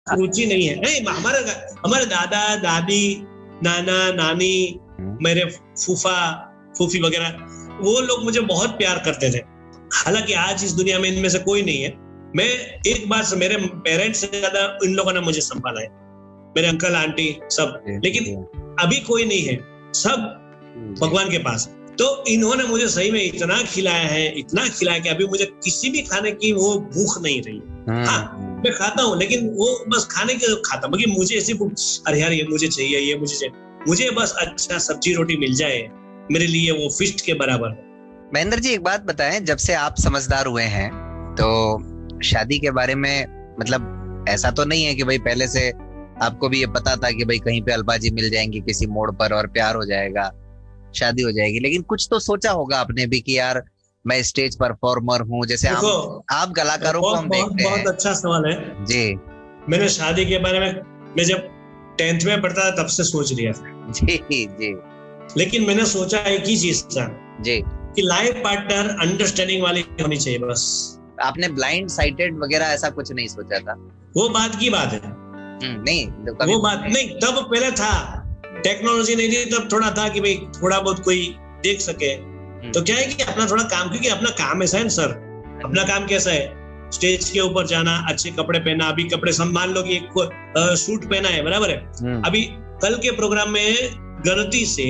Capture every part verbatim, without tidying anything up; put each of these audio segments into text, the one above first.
रुचि नहीं है। नहीं, हमारे हमारे दादा दादी, नाना नानी, मेरे फूफा फूफी वगैरह, वो लोग मुझे बहुत प्यार करते थे। हालांकि आज इस दुनिया में इनमें से कोई नहीं है। मैं एक बार से मेरे पेरेंट्स से ज्यादा इन लोगों ने मुझे संभाला है, मेरे अंकल आंटी सब। लेकिन अभी कोई नहीं है, सब भगवान के पास। तो इन्होंने मुझे सही में इतना खिलाया है, इतना खिलाया कि अभी मुझे किसी भी खाने की वो भूख नहीं रही। हाँ, मैं खाता हूँ, लेकिन वो बस खाने के खाता हूँ। मुझे ऐसी भूख, अरे यार ये मुझे चाहिए, ये मुझे चाहिए, मुझे बस अच्छा सब्जी रोटी मिल जाए, मेरे लिए वो फिस्ट के बराबर है। महेंद्र जी, एक बात बताएं, जब से आप समझदार हुए हैं तो शादी के बारे में, मतलब ऐसा तो नहीं है कि भाई पहले से आपको भी ये पता था कि भाई कहीं पे अल्पा जी मिल जाएंगी किसी मोड़ पर और प्यार हो जाएगा, शादी हो जाएगी, लेकिन कुछ तो सोचा होगा आपने भी कि यार मैं स्टेज परफॉर्मर हूँ, जैसे आप आप कलाकारों को हम देखते हैं। बहुत अच्छा सवाल है जी। मैंने शादी के बारे में मैं जब टेंथ में पढ़ता था तब से सोच लिया था। जी जी। लेकिन मैंने सोचा एक ही चीज था जी, कि लाइफ पार्टनर अंडरस्टैंडिंग वाली होनी चाहिए बस। आपने ब्लाइंड साइटेड वगैरह ऐसा कुछ नहीं सोचा था? वो बात की बात है। नहीं, वो बात नहीं, तब पहले था, टेक्नोलॉजी नहीं थी तब, थोड़ा था कि भाई थोड़ा बहुत कोई देख सके। तो क्या है कि अपना थोड़ा काम, क्योंकि अपना काम ऐसा है ना सर, अपना काम कैसा है, स्टेज के ऊपर जाना, अच्छे कपड़े पहना। अभी कपड़े सब मान लो कि एक सूट पहना है, बराबर है। अभी कल के प्रोग्राम में गलती से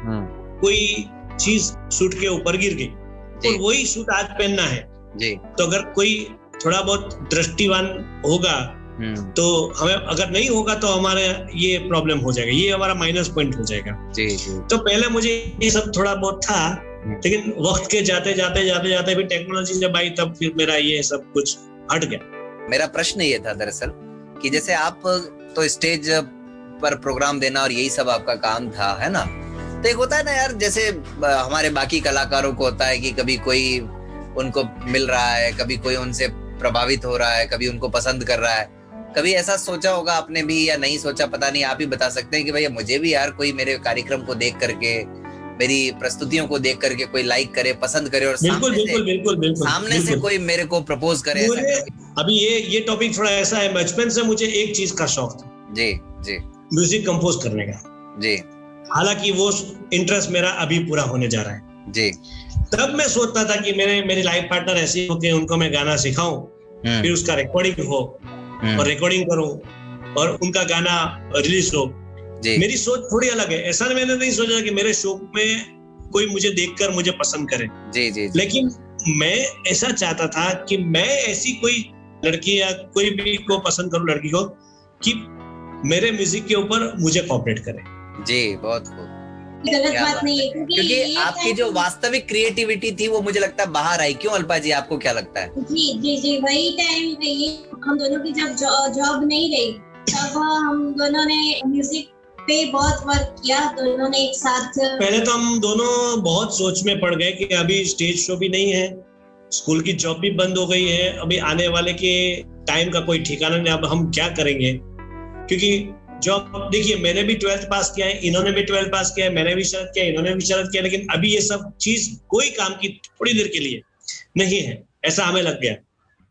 कोई चीज सूट के ऊपर गिर गई और वही सूट आज पहनना है जी। तो अगर कोई थोड़ा बहुत दृष्टिवान होगा तो हमें, अगर नहीं होगा तो हमारे ये प्रॉब्लम हो जाएगा, ये हमारा माइनस पॉइंट हो जाएगा जी, जी। तो पहले मुझे ये सब थोड़ा बहुत था, लेकिन वक्त के जाते जाते जाते जाते फिर टेक्नोलॉजी जब आई तब फिर मेरा ये सब कुछ हट गया। मेरा प्रश्न ये था दरअसल कि जैसे आप तो स्टेज पर प्रोग्राम देना और यही सब आपका काम था, है ना, तो एक होता है ना यार, जैसे हमारे बाकी कलाकारों को होता है कि कभी कोई उनको मिल रहा है, कभी कोई उनसे प्रभावित हो रहा है, कभी उनको पसंद कर रहा है। कभी ऐसा सोचा होगा आपने भी या नहीं सोचा, पता नहीं, आप ही बता सकते हैं कि भैया मुझे भी यार कोई मेरे कार्यक्रम को देख करके, मेरी प्रस्तुतियों को देख करके कोई लाइक करे, पसंद करे और बिल्कुल, सामने बिल्कुल, से बिल्कुल, बिल्कुल, सामने बिल्कुल, से कोई मेरे को प्रपोज करे। अभी ये ये टॉपिक थोड़ा ऐसा है, बचपन से मुझे एक चीज का शौक था जी जी, म्यूजिक कंपोज करने का जी। हालांकि वो इंटरेस्ट मेरा अभी पूरा होने जा रहा है जी। तब मैं सोचता था कि मेरे मेरी लाइफ पार्टनर ऐसी हो कि उनको मैं गाना सिखाऊं, फिर उसका रिकॉर्डिंग हो और रिकॉर्डिंग करूं और उनका गाना रिलीज हो। मेरी सोच थोड़ी अलग है। ऐसा मैंने नहीं सोचा कि मेरे शो में कोई मुझे देखकर मुझे पसंद करे जी, जी, जी। लेकिन मैं ऐसा चाहता था कि मैं ऐसी कोई लड़की या कोई भी को पसंद करूं, लड़की को, कि मेरे म्यूजिक के ऊपर मुझे कोऑपरेट करे जी। बहुत खूब, गलत बात नहीं है, क्योंकि, क्योंकि आपकी जो वास्तविक क्रिएटिविटी थी वो मुझे लगता है बाहर आई। क्यों अल्पा जी, आपको क्या लगता है? जी जी जी, वही टाइम पे ये हम दोनों की जब जॉब नहीं रही तब हम दोनों ने म्यूजिक पे बहुत वर्क किया, दोनों ने एक साथ। पहले तो हम दोनों बहुत सोच में पड़ गए कि अभी स्टेज शो भी नहीं है, स्कूल की जॉब भी बंद हो गई है, अभी आने वाले के टाइम का कोई ठिकाना नहीं, अब हम क्या करेंगे। क्योंकि जॉब, देखिए मैंने भी ट्वेल्थ पास किया है, इन्होंने भी ट्वेल्थ पास किया है, मैंने भी शरद किया, इन्होंने भी शरद किया, लेकिन अभी ये सब चीज कोई काम की थोड़ी देर के लिए नहीं है, ऐसा हमें लग गया।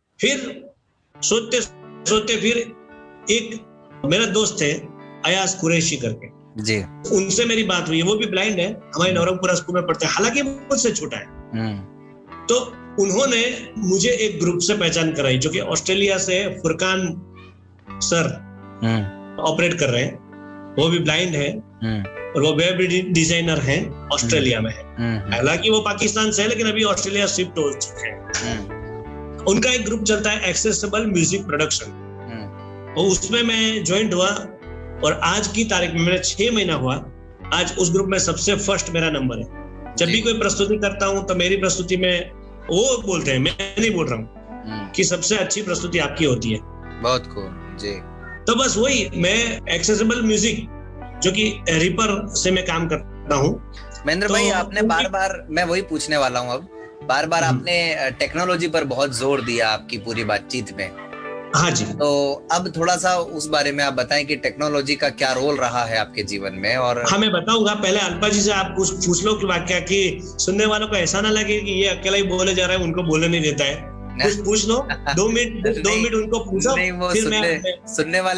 फिर सोचते सोचते फिर एक मेरा दोस्त है अयाज कुरैशी करके जी, उनसे मेरी बात हुई। वो भी ब्लाइंड है, हमारे नवरंगपुरा स्कूल में पढ़ते हैं, हालांकि मुझसे छोटा है। तो उन्होंने मुझे एक ग्रुप से पहचान कराई जो कि ऑस्ट्रेलिया से फुरकान सर ऑपरेट कर रहे हैं। वो भी ब्लाइंड है और वो वेब डिजाइनर हैं, ऑस्ट्रेलिया में है। हालांकि वो पाकिस्तान से है लेकिन अभी ऑस्ट्रेलिया शिफ्ट हो चुके हैं। उनका एक ग्रुप चलता है एक्सेसिबल म्यूजिक प्रोडक्शन, और उसमें मैं ज्वाइन हुआ और आज की तारीख में मेरा छह महीना हुआ। आज उस ग्रुप में सबसे फर्स्ट मेरा नंबर है। जब भी कोई प्रस्तुति करता हूं तो मेरी प्रस्तुति में वो बोलते हैं, मैं नहीं बोल रहा हूँ, कि सबसे अच्छी प्रस्तुति आपकी होती है। बहुत खूब जी। तो बस वही, मैं एक्सेसिबल म्यूजिक जो कि रिपर से मैं काम करता हूँ। महेंद्र तो भाई, आपने बार बार, मैं वही पूछने वाला हूँ अब, बार बार आपने टेक्नोलॉजी पर बहुत जोर दिया आपकी पूरी बातचीत में। हाँ जी। तो अब थोड़ा सा उस बारे में आप बताएं कि टेक्नोलॉजी का क्या रोल रहा है आपके जीवन में। और हाँ, मैं बताऊंगा। पहले अल्पा जी से आप कुछ पूछ लो कि वाक्य, कि सुनने वालों को ऐसा ना लगे कि ये अकेला ही बोले जा रहा है, उनको बोलने नहीं देता है। कुछ पूछ लो, दो मिनट दो नहीं, मिनट उनको पूछो, नहीं वो फिर सुनने मैं सुनने वाले